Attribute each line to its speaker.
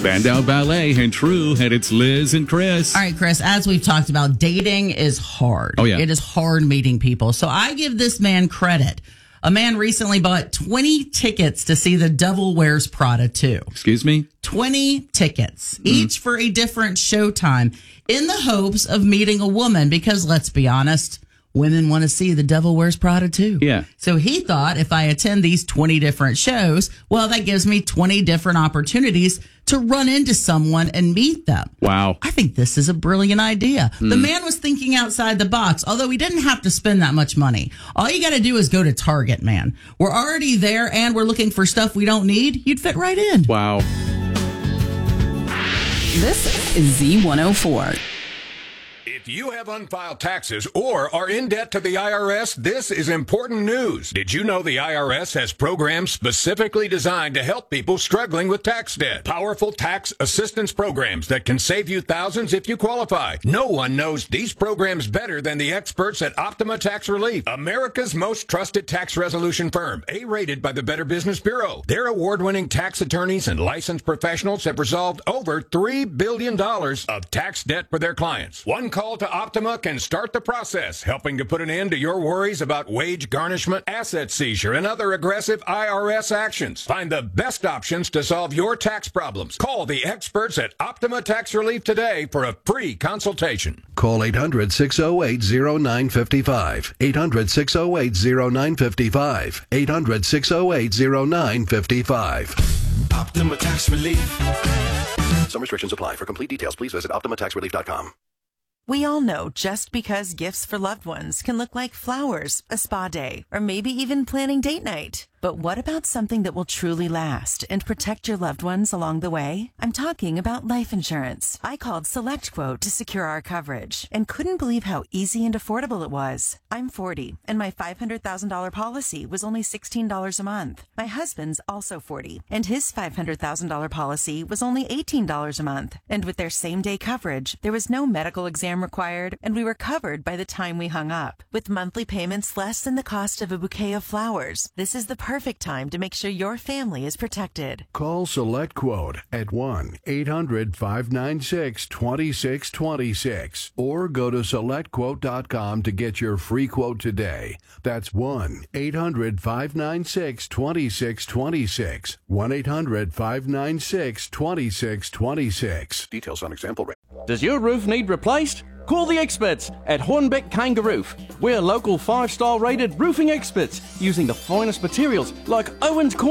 Speaker 1: Spandau Ballet and True, and it's Liz and Chris.
Speaker 2: All right, Chris, as we've talked about, dating is hard.
Speaker 1: Oh, yeah.
Speaker 2: It is hard meeting people. So I give this man credit. A man recently bought 20 tickets to see The Devil Wears Prada 2.
Speaker 1: Excuse me?
Speaker 2: 20 tickets, each for a different showtime, in the hopes of meeting a woman, because let's be honest, women want to see The Devil Wears Prada 2.
Speaker 1: Yeah.
Speaker 2: So he thought if I attend these 20 different shows, well, that gives me 20 different opportunities to run into someone and meet them.
Speaker 1: Wow.
Speaker 2: I think this is a brilliant idea. The man was thinking outside the box, although he didn't have to spend that much money. All you got to do is go to Target, man. We're already there and we're looking for stuff we don't need. You'd fit right in.
Speaker 1: Wow.
Speaker 3: This is Z104.
Speaker 4: If you have unfiled taxes or are in debt to the IRS, this is important news. Did you know the IRS has programs specifically designed to help people struggling with tax debt? Powerful tax assistance programs that can save you thousands if you qualify. No one knows these programs better than the experts at Optima Tax Relief, America's most trusted tax resolution firm, A-rated by the Better Business Bureau. Their award-winning tax attorneys and licensed professionals have resolved over $3 billion of tax debt for their clients. One call to Optima can start the process, helping to put an end to your worries about wage garnishment, asset seizure, and other aggressive IRS actions. Find the best options to solve your tax problems. Call the experts at Optima Tax Relief today for a free consultation.
Speaker 5: Call 800-608-0955. 800-608-0955. 800-608-0955.
Speaker 6: Optima Tax Relief.
Speaker 5: Some restrictions apply. For complete details, please visit OptimaTaxRelief.com.
Speaker 7: We all know just because gifts for loved ones can look like flowers, a spa day, or maybe even planning date night. But what about something that will truly last and protect your loved ones along the way? I'm talking about life insurance. I called SelectQuote to secure our coverage and couldn't believe how easy and affordable it was. I'm 40, and my $500,000 policy was only $16 a month. My husband's also 40, and his $500,000 policy was only $18 a month. And with their same-day coverage, there was no medical exam required, and we were covered by the time we hung up. With monthly payments less than the cost of a bouquet of flowers, this is the perfect time to make sure your family is protected.
Speaker 8: Call SelectQuote at 1-800-596-2626 or go to SelectQuote.com to get your free quote today. That's 1-800-596-2626. 1-800-596-2626.
Speaker 5: Details on example rate.
Speaker 9: Does your roof need replaced? Call the experts at Hornbeck Kangaroo. We're local 5-star rated roofing experts using the finest materials like Owens Corner.